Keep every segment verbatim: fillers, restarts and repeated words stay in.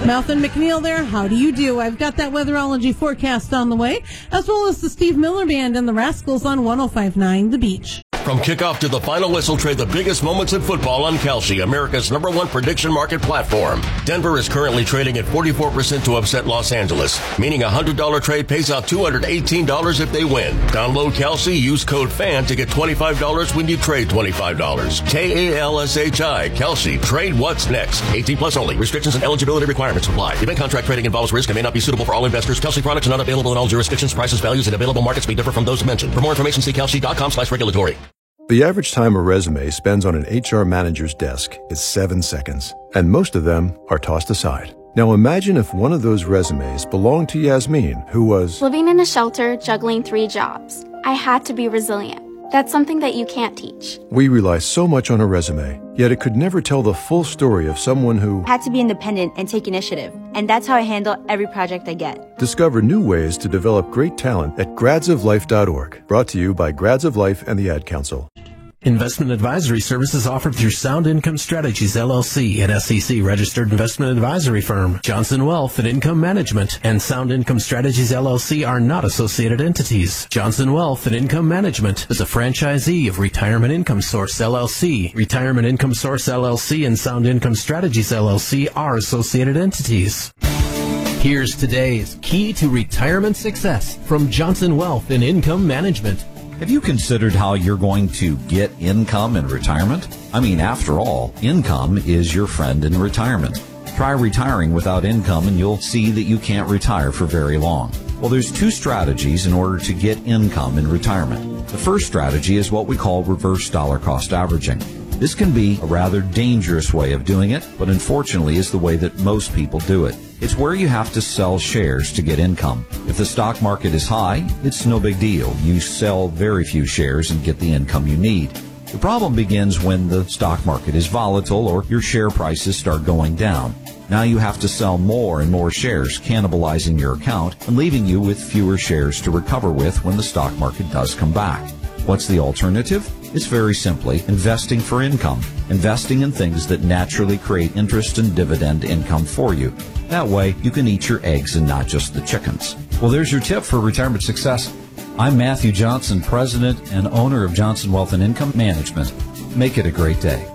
Malcolm McNeil there. How do you do? I've got that weatherology forecast on the way, as well as the Steve Miller Band and the Rascals on one oh five point nine The Beach. From kickoff to the final whistle, trade the biggest moments in football on Kalshi, America's number one prediction market platform. Denver is currently trading at forty-four percent to upset Los Angeles, meaning a one hundred dollars trade pays out two hundred eighteen dollars if they win. Download Kalshi, use code FAN to get twenty-five dollars when you trade twenty-five dollars. K A L S H I, Kalshi. Trade what's next. eighteen plus only. Restrictions and eligibility requirements apply. Event contract trading involves risk and may not be suitable for all investors. Kalshi products are not available in all jurisdictions. Prices, values, and available markets may differ from those mentioned. For more information, see kalshi.com slash regulatory. The average time a resume spends on an H R manager's desk is seven seconds, and most of them are tossed aside. Now imagine if one of those resumes belonged to Yasmin, who was living in a shelter, juggling three jobs. I had to be resilient. That's something that you can't teach. We rely so much on a resume, yet it could never tell the full story of someone who had to be independent and take initiative. And that's how I handle every project I get. Discover new ways to develop great talent at grads of life dot org. Brought to you by Grads of Life and the Ad Council. Investment advisory services offered through Sound Income Strategies, L L C, an S E C-registered investment advisory firm. Johnson Wealth and Income Management and Sound Income Strategies, L L C are not associated entities. Johnson Wealth and Income Management is a franchisee of Retirement Income Source, L L C. Retirement Income Source, L L C and Sound Income Strategies, L L C are associated entities. Here's today's Key to Retirement Success from Johnson Wealth and Income Management. Have you considered how you're going to get income in retirement? I mean, after all, income is your friend in retirement. Try retiring without income and you'll see that you can't retire for very long. Well, there's two strategies in order to get income in retirement. The first strategy is what we call reverse dollar cost averaging. This can be a rather dangerous way of doing it, but unfortunately is the way that most people do it. It's where you have to sell shares to get income. If the stock market is high, it's no big deal. You sell very few shares and get the income you need. The problem begins when the stock market is volatile or your share prices start going down. Now you have to sell more and more shares, cannibalizing your account and leaving you with fewer shares to recover with when the stock market does come back. What's the alternative? It's very simply investing for income, investing in things that naturally create interest and dividend income for you. That way, you can eat your eggs and not just the chickens. Well, there's your tip for retirement success. I'm Matthew Johnson, President and owner of Johnson Wealth and Income Management. Make it a great day.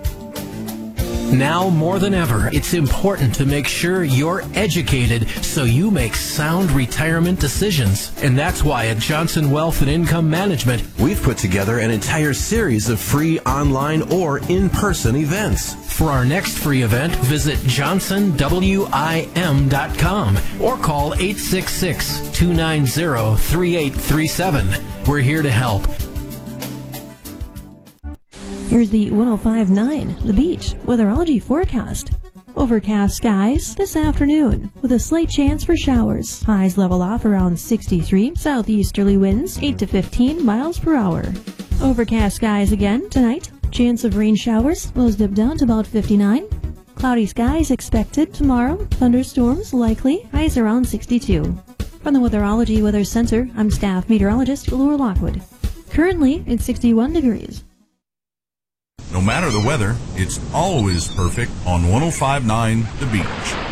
Now more than ever, it's important to make sure you're educated so you make sound retirement decisions. And that's why at Johnson Wealth and Income Management, we've put together an entire series of free online or in-person events. For our next free event, visit johnson wim dot com or call eight six six, two nine zero, three eight three seven. We're here to help. Here's the one oh five point nine The Beach weatherology forecast. Overcast skies this afternoon with a slight chance for showers. Highs level off around sixty-three. Southeasterly winds eight to fifteen miles per hour. Overcast skies again tonight. Chance of rain showers. Lows dip down to about fifty-nine. Cloudy skies expected tomorrow. Thunderstorms likely. Highs around sixty-two. From the Weatherology Weather Center, I'm staff meteorologist Laura Lockwood. Currently, it's sixty-one degrees. No matter the weather, it's always perfect on one oh five point nine The Beach.